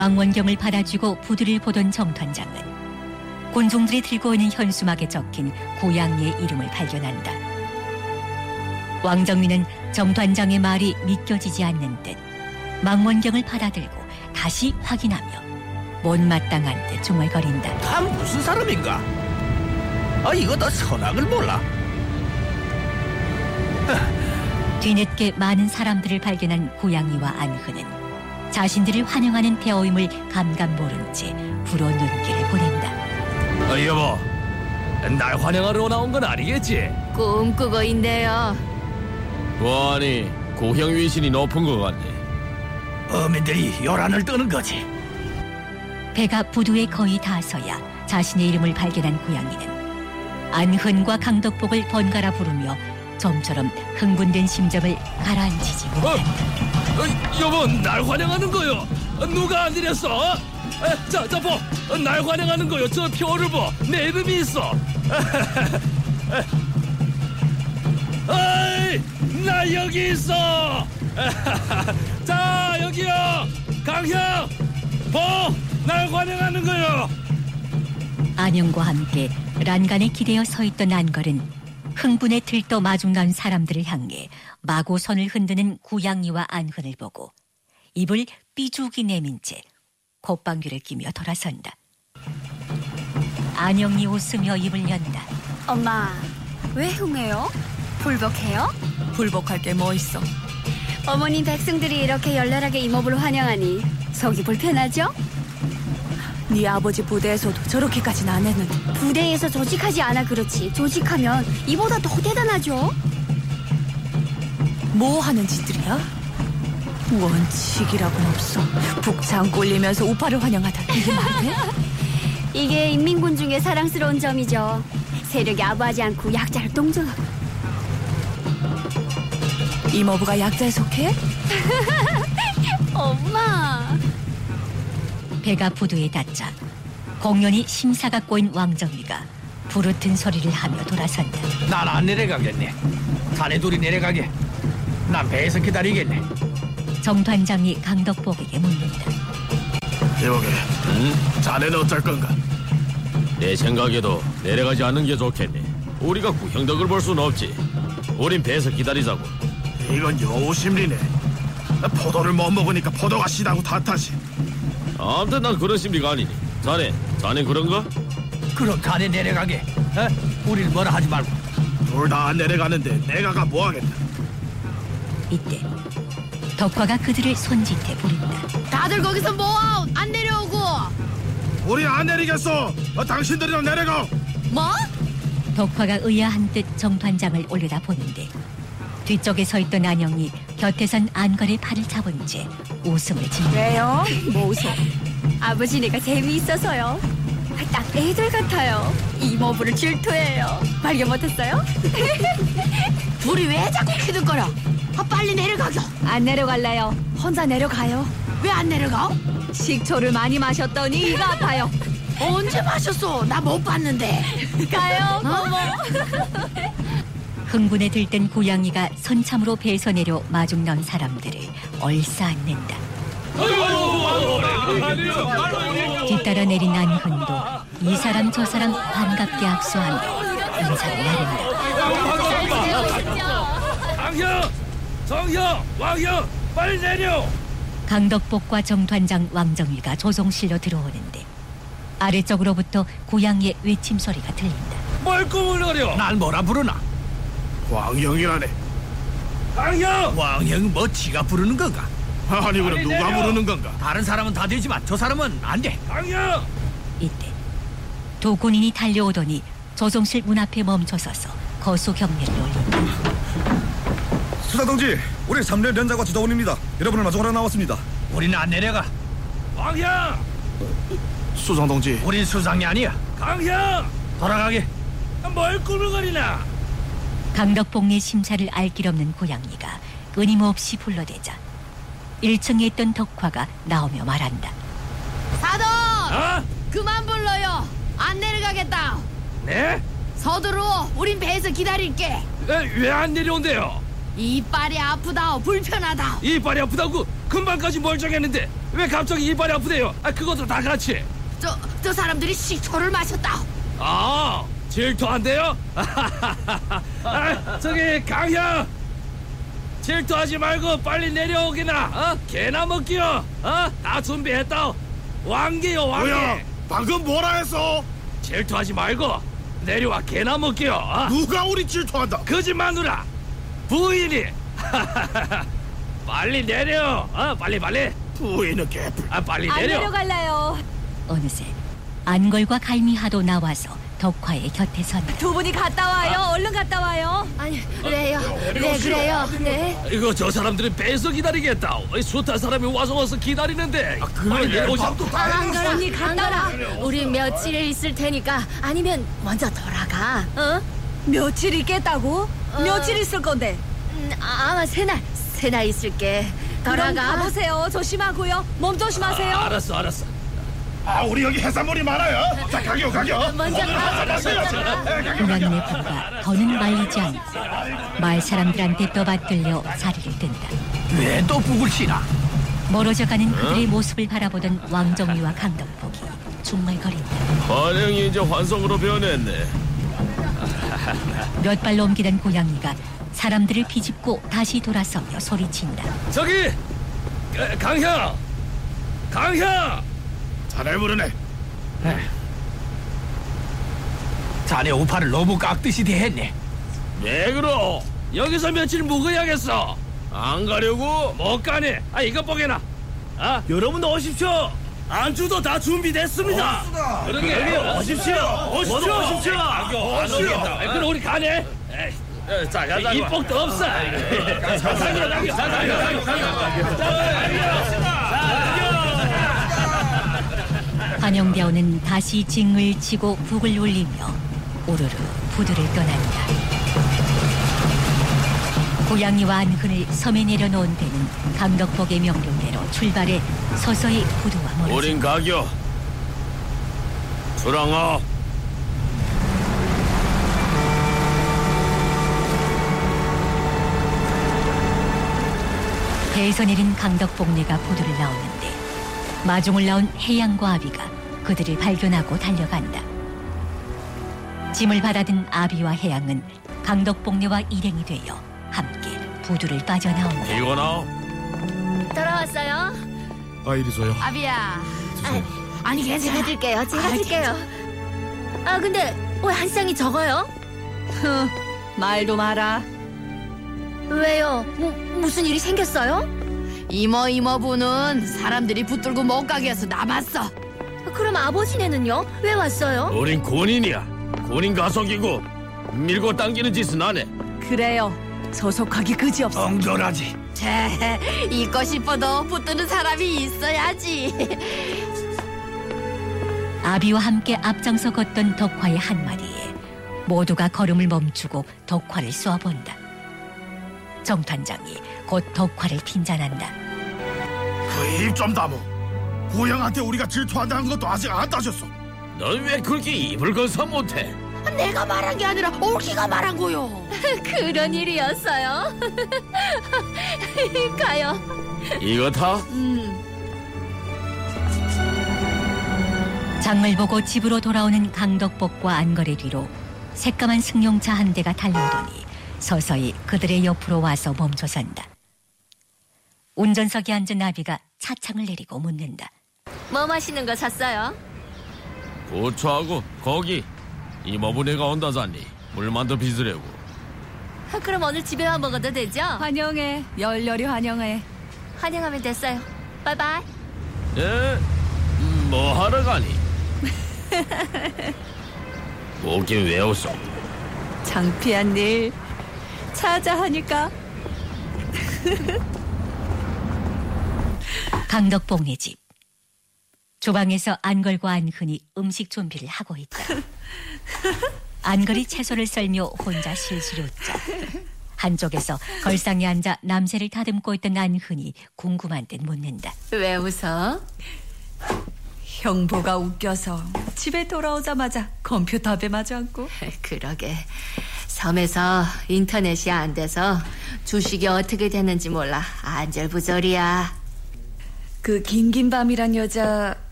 망원경을 받아쥐고 부두를 보던 정团장은 군중들이 들고 있는 현수막에 적힌 고양이의 이름을 발견한다. 왕정민은 정团장의 말이 믿겨지지 않는 듯 망원경을 받아들고 다시 확인하며 못마땅한 듯 중얼거린다. 다 무슨 사람인가? 이거 다 선악을 몰라. 뒤늦게 많은 사람들을 발견한 고양이와 안흐는 자신들을 환영하는 대어임을 감감 모른 채 불어 눈길을 보낸다. 여보, 날 환영하러 나온 건 아니겠지? 꿈꾸고 있네요. 아니, 고형 위신이 높은 것 같네. 어민들이 요란을 떠는 거지. 배가 부두에 거의 닿아서야 자신의 이름을 발견한 고양이는 안흔과 강덕복을 번갈아 부르며 좀처럼 흥분된 심정을 가라앉히지 못한다. 여보, 날 환영하는 거요. 누가 안 드렸어? 자, 보. 날 환영하는 거요. 저 표를 봐. 내 이름이 있어. 어이, 나 여기 있어. 자, 여기요. 강형, 날 환영하는 거요. 안영과 함께 란간에 기대어 서 있던 안걸은 흥분에 들떠 마중간 사람들을 향해 마구 손을 흔드는 고양이와 안흔을 보고 입을 삐죽이 내민 채 콧방귀를 끼며 돌아선다. 안영이 웃으며 입을 연다. 엄마, 왜 흥해요? 불복해요? 불복할 게 뭐 있어? 어머님 백성들이 이렇게 열렬하게 이모부를 환영하니 속이 불편하죠? 네 아버지 부대에서도 저렇게까지는 안 했는데. 부대에서 조직하지 않아 그렇지. 조직하면 이보다 더 대단하죠? 뭐 하는 짓들이야? 원칙이라고는 없어. 북창 꼴리면서 우파를 환영하다. 이게 말돼? 이게 인민군 중에 사랑스러운 점이죠. 세력이 아부하지 않고 약자를 동정하고. 이모부가 약자에 속해? 엄마. 배가 부두에 닿자 공연히 심사가 꼬인 왕정위가 부르튼 소리를 하며 돌아선다. 난 안 내려가겠네. 자네 둘이 내려가게. 난 배에서 기다리겠네. 정团장이 강덕복에게 묻는다. 여보게, 자네는 어쩔 건가? 내 생각에도 내려가지 않는 게 좋겠네. 우리가 구형덕을 볼 수는 없지. 우린 배에서 기다리자고. 이건 여우심리네. 포도를 못 먹으니까 포도가 시다고 탓하시. 아무튼 난 그런 심리가 아니니. 자네 그런가? 그럼 자네 내려가게. 우리는 뭐라 하지 말고. 둘 다 안 내려가는데 내가 가 뭐하겠다. 이때 덕화가 그들을 손짓해 부른다. 다들 거기서 뭐야? 안 내려오고. 우리 안 내리겠어. 당신들이랑 내려가. 뭐? 덕화가 의아한 듯 정团장을 올려다 보는데 뒤쪽에 서 있던 안영이 곁에 선 안걸의 팔을 잡은 채 웃음을 짓는다. 왜요? 뭐 웃어? 아버지네가 재미있어서요. 딱 애들 같아요. 이모부를 질투해요. 발견 못했어요? 둘이 왜 자꾸 키득거려? 빨리 내려가겨. 안 내려갈래요. 혼자 내려가요. 왜 안 내려가? 식초를 많이 마셨더니 이가 아파요. 언제 마셨어? 나 못 봤는데. 가요, 어머. 흥분에 들뜬 고양이가 선참으로 배에서 내려 마중 나온 사람들을 얼싸안는다. 뒤따라 내린 안흔도 이 사람 저 사람 반갑게 악수하며 인사를 나른다. 강형, 정형, 왕형, 빨리 내려! 강덕복과 정团장 왕정위가 조종실로 들어오는데 아래쪽으로부터 고양이의 외침 소리가 들린다. 뭘 꾸물거려? 날 뭐라 부르나? 왕형이라네. 강형! 왕형 뭐 지가 부르는 건가? 아니 그럼 빨리 누가 내려. 부르는 건가? 다른 사람은 다 되지만 저 사람은 안 돼. 강형! 이때 두 군인이 달려오더니 조종실 문 앞에 멈춰서서 거수 경례를 올린다. 수사동지, 우리 3년 연장과 지도원입니다. 여러분을 마중하러 나왔습니다. 우리는 안 내려가. 왕형! 수상동지. 우린 수상이 아니야. 강형! 돌아가게. 뭘 꾸물거리나? 강덕복의 심사를 알 길 없는 고양이가 끊임없이 불러대자 1층에 있던 덕화가 나오며 말한다. 사돈! 어? 그만 불러요. 안 내려가겠다. 네? 서두르. 우린 배에서 기다릴게. 왜 안 내려온대요? 이빨이 아프다. 불편하다. 이빨이 아프다고 금방까지 멀쩡했는데 왜 갑자기 이빨이 아프대요? 그것도 다 같이. 저 사람들이 식초를 마셨다. 질투한대요? 저기 강형, 질투하지 말고 빨리 내려오기나. 개나 먹기요. 다 준비했다. 왕개요, 왕개. 뭐야? 방금 뭐라 했어? 질투하지 말고 내려와. 개나 먹기요. 누가 우리 질투한다? 거짓 마누라 부인이. 빨리 내려. 빨리. 부인은 개뿔. 빨리 안 내려. 내려갈래요. 어느새 안걸과 갈미하도 나와서 덕화의 곁에 선다. 두 분이 갔다 와요. 얼른 갔다 와요. 아니, 왜요? 왜 그래요? 네. 이거 저 사람들이 배에서 기다리겠다. 숱한 사람이 와서 기다리는데. 빨리 내려오자. 안가라, 안가라. 우리 며칠 있을 테니까. 아니면 먼저 돌아가. 며칠 있겠다고? 며칠 있을 건데. 아마 세 날 있을게. 그럼 돌아가. 가보세요. 조심하고요. 몸 조심하세요. 알았어. 우리 여기 해산물이 많아요. 자, 가요. 먼저 가. 고양이네 부가 더는 말리지 않고 마을 사람들한테 떠받들려 자리를 든다. 왜 또 북을 치나? 멀어져가는 그들의 모습을 바라보던 왕정리와 강덕복이 중얼거린다. 환영이 이제 환성으로 변했네. 몇 발 옮기던 고양이가 사람들을 비집고 다시 돌아서며 소리친다. 저기 강형. 자네 부르네. 자네 우파를 너무 깍듯이 대했네. 왜 그러? 여기서 며칠 묵어야겠어. 안 가려고? 못 가네. 이것 보게나. 여러분 오십시오. 안주도 다 준비됐습니다. 그러게 오십시오. 오십시오. 그럼 우리 가네. 자, 입복도 없어. 환영대원은 다시 징을 치고 북을 울리며 우르르 부두를 떠난다. 고양이와 안근을 섬에 내려놓은 데는 강덕복의 명령대로 출발해 서서히 부두와 멀어진다. 우린 가교. 수랑아. 배에서 내린 강덕복네가 부두를 나오는데 마중을 나온 해양과 아비가 그들을 발견하고 달려간다. 짐을 받아든 아비와 해양은 강덕복네와 일행이 되어 함께 부두를 빠져나온다. 이거나. 돌아왔어요? 이리소요. 아비야. 아니, 제가 들게요. 근데 왜 한 쌍이 적어요? 말도 마라. 왜요? 무슨 일이 생겼어요? 이모부는 사람들이 붙들고 못 가게 해서 남았어. 그럼 아버지네는요? 왜 왔어요? 우린 군인이야. 군인 가속이고 밀고 당기는 짓은 안 해. 그래요. 소속하기 그지없어. 엉절하지. 있고 싶어도 붙드는 사람이 있어야지. 아비와 함께 앞장서 걷던 덕화의 한마디에 모두가 걸음을 멈추고 덕화를 쏘아본다. 정탄장이 곧 덕화를 핀잔한다. 그 입 좀 다무. 고양한테 우리가 질투한다는 것도 아직 안 따졌어. 넌 왜 그렇게 입을 건사 못해? 내가 말한 게 아니라 올기가 말한 거요. 그런 일이었어요. 가요. 이거 다? 장을 보고 집으로 돌아오는 강덕복과 안거래 뒤로 새까만 승용차 한 대가 달려오더니 서서히 그들의 옆으로 와서 멈춰선다. 운전석에 앉은 아비가 차창을 내리고 묻는다. 뭐 마시는 거 샀어요? 고추하고 고기. 이모부네가 온다잖니. 물만 더 빚으려고. 그럼 오늘 집에만 먹어도 되죠? 환영해. 열렬히 환영해. 환영하면 됐어요. 바이바이. 예? 뭐 하러 가니? 오긴 왜 웃어? 창피한 일 찾아 하니까. 강덕복네 집. 조방에서 안걸과 안흔이 음식 준비를 하고 있다. 안걸이 채소를 썰며 혼자 실실 웃자. 한쪽에서 걸상에 앉아 남새를 다듬고 있던 안흔이 궁금한 듯 묻는다. 왜 웃어? 형보가 웃겨서 집에 돌아오자마자 컴퓨터 앞에 마주 앉고. 그러게. 섬에서 인터넷이 안 돼서 주식이 어떻게 됐는지 몰라. 안절부절이야. 그 긴긴 밤이란 여자